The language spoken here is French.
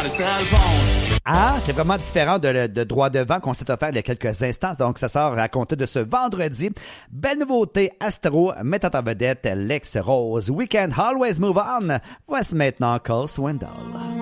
on a cell phone. Ah, c'est vraiment différent de Droit devant qu'on s'est offert il y a quelques instants. Donc, ça sort à compter de ce vendredi. Belle nouveauté, Astro, mettant en vedette l'ex Rose. We can always move on. Voici maintenant Cole Swindle.